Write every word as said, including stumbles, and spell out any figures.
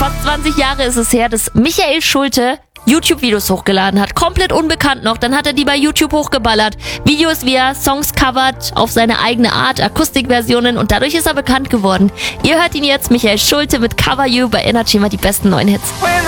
Fast zwanzig Jahre ist es her, dass Michael Schulte YouTube-Videos hochgeladen hat. Komplett unbekannt noch. Dann hat er die bei YouTube hochgeballert. Videos, wie er Songs covert, auf seine eigene Art, Akustikversionen, und dadurch ist er bekannt geworden. Ihr hört ihn jetzt, Michael Schulte mit Cover You bei Energy, immer die besten neuen Hits.